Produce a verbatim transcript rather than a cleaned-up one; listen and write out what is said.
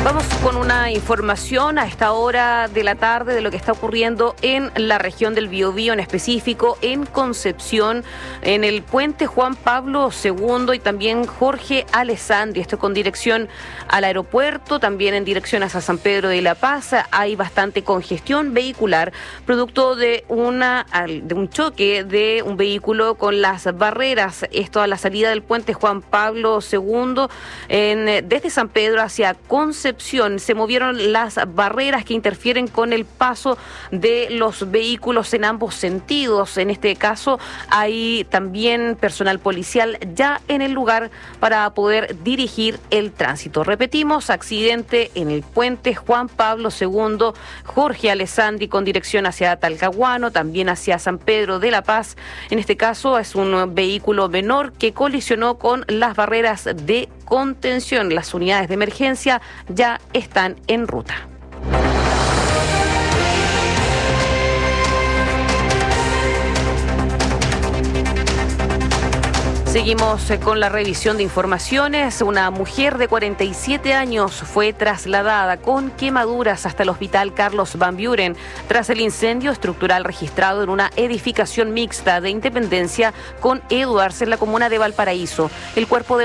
Vamos con una información a esta hora de la tarde de lo que está ocurriendo en la región del Biobío, en específico en Concepción, en el puente Juan Pablo segundo y también Jorge Alessandri. Esto con dirección al aeropuerto, también en dirección hacia San Pedro de la Paz. Hay bastante congestión vehicular, producto de, una, de un choque de un vehículo con las barreras. Esto a la salida del puente Juan Pablo segundo, en, desde San Pedro hacia Concepción. Se movieron las barreras que interfieren con el paso de los vehículos en ambos sentidos. En este caso hay también personal policial ya en el lugar para poder dirigir el tránsito. Repetimos, accidente en el puente Juan Pablo segundo, Jorge Alessandri con dirección hacia Talcahuano, también hacia San Pedro de la Paz. En este caso es un vehículo menor que colisionó con las barreras de contención. Las unidades de emergencia ya están en ruta. Seguimos con la revisión de informaciones. Una mujer de cuarenta y siete años fue trasladada con quemaduras hasta el hospital Carlos Van Buren tras el incendio estructural registrado en una edificación mixta de Independencia con Edwards en la comuna de Valparaíso. El cuerpo de